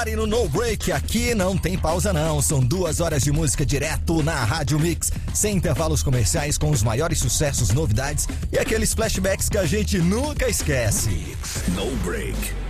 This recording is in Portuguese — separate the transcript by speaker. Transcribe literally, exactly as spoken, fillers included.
Speaker 1: E no No Break, aqui não tem pausa não, são duas horas de música direto na Rádio Mix, sem intervalos comerciais, com os maiores sucessos, novidades e aqueles flashbacks que a gente nunca esquece.
Speaker 2: No Break.